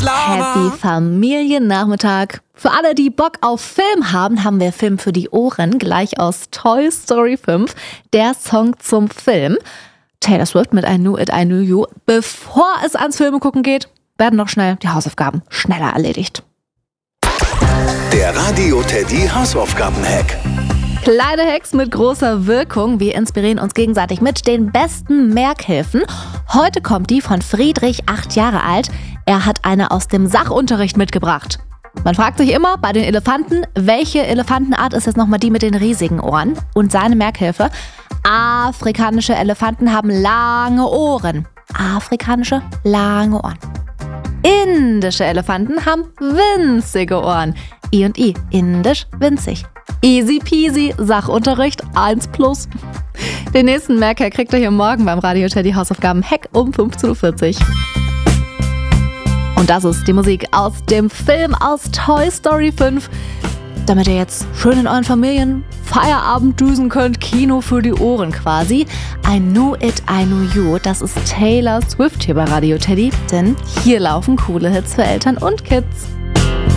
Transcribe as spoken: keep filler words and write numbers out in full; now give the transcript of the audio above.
Happy Familiennachmittag. Für alle, die Bock auf Film haben, haben wir Film für die Ohren, gleich aus Toy Story fünf, der Song zum Film. Taylor Swift mit I Knew It, I Knew You. Bevor es ans Filme gucken geht, werden noch schnell die Hausaufgaben schneller erledigt. Der Radio Teddy Hausaufgaben-Hack. Kleine Hacks mit großer Wirkung. Wir inspirieren uns gegenseitig mit den besten Merkhilfen. Heute kommt die von Friedrich, acht Jahre alt. Er hat eine aus dem Sachunterricht mitgebracht. Man fragt sich immer bei den Elefanten, welche Elefantenart ist jetzt nochmal die mit den riesigen Ohren? Und seine Merkhilfe: afrikanische Elefanten haben lange Ohren. Afrikanische, lange Ohren. Indische Elefanten haben winzige Ohren. I und I, indisch, winzig. Easy peasy, Sachunterricht eins plus. Den nächsten Merker kriegt ihr hier morgen beim Radio Teddy Hausaufgaben-Hack um fünfzehn Uhr vierzig. Und das ist die Musik aus dem Film aus Toy Story fünf. Damit ihr jetzt schön in euren Familien Feierabend düsen könnt, Kino für die Ohren quasi. I Knew It, I Knew You, das ist Taylor Swift hier bei Radio Teddy. Denn hier laufen coole Hits für Eltern und Kids.